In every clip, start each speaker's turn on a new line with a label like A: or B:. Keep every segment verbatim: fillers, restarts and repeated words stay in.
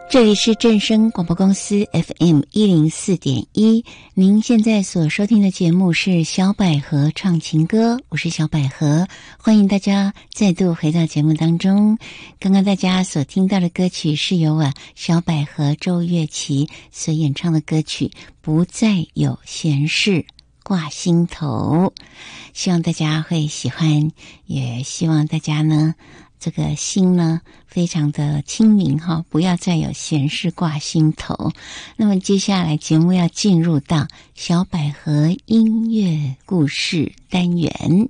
A: 这里是正声广播公司 F M 一零四点一，您现在所收听的节目是小百合唱情歌，我是小百合，欢迎大家再度回到节目当中。刚刚大家所听到的歌曲是由啊小百合周月琪所演唱的歌曲《不再有闲事挂心头》，希望大家会喜欢，也希望大家呢这个心呢非常的清明哈，不要再有闲事挂心头。那么接下来节目要进入到小百合音乐故事单元。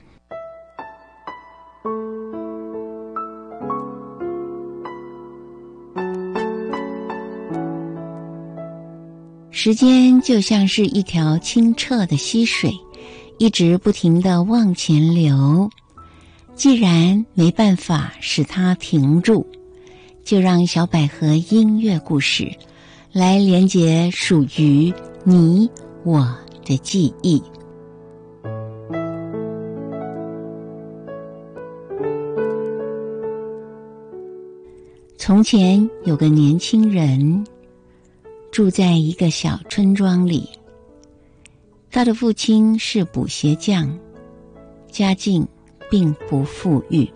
A: 时间就像是一条清澈的溪水，一直不停地往前流。既然没办法使它停住，就让小百合音乐故事来连结属于你我的记忆。从前有个年轻人住在一个小村庄里，他的父亲是补鞋匠，家境并不富裕。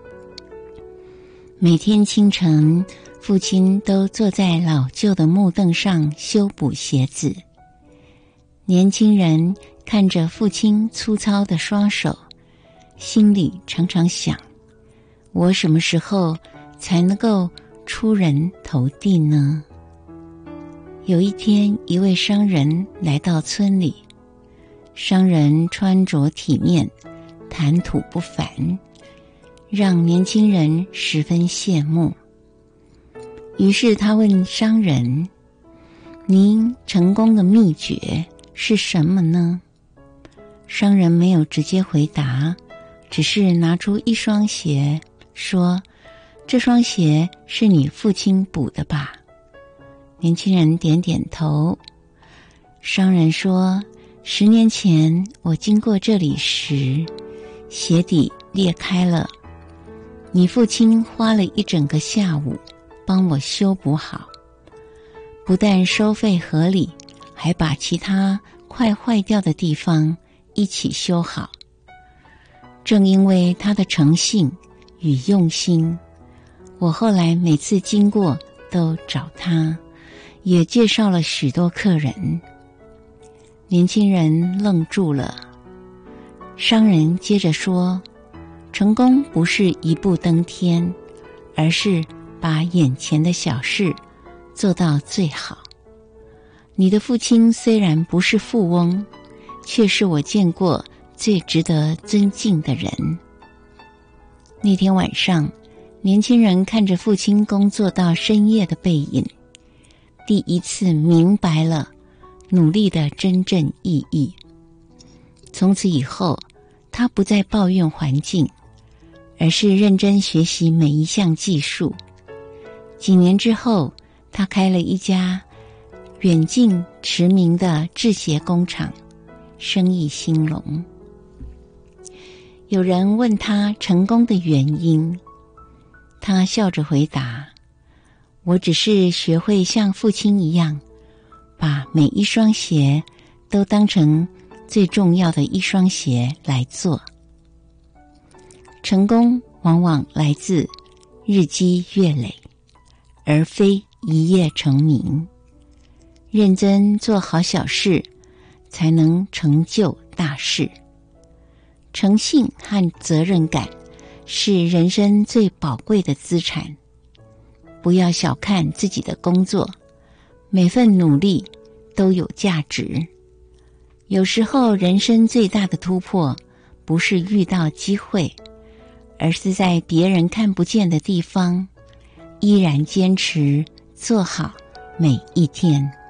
A: 每天清晨，父亲都坐在老旧的木凳上修补鞋子。年轻人看着父亲粗糙的双手，心里常常想：我什么时候才能够出人头地呢？有一天，一位商人来到村里，商人穿着体面，谈吐不凡，让年轻人十分羡慕。于是他问商人：您成功的秘诀是什么呢？商人没有直接回答，只是拿出一双鞋，说：这双鞋是你父亲补的吧？年轻人点点头。商人说：十年前我经过这里时，鞋底裂开了，你父亲花了一整个下午帮我修补好，不但收费合理，还把其他快坏掉的地方一起修好。正因为他的诚信与用心，我后来每次经过都找他，也介绍了许多客人。年轻人愣住了。商人接着说：成功不是一步登天，而是把眼前的小事做到最好。你的父亲虽然不是富翁，却是我见过最值得尊敬的人。那天晚上，年轻人看着父亲工作到深夜的背影，第一次明白了努力的真正意义。从此以后，他不再抱怨环境，而是认真学习每一项技术。几年之后，他开了一家远近驰名的制鞋工厂，生意兴隆。有人问他成功的原因，他笑着回答：我只是学会像父亲一样，把每一双鞋都当成最重要的一双鞋来做。成功往往来自日积月累，而非一夜成名。认真做好小事，才能成就大事。诚信和责任感是人生最宝贵的资产。不要小看自己的工作，每份努力都有价值。有时候人生最大的突破，不是遇到机会，而是在别人看不见的地方，依然坚持做好每一天。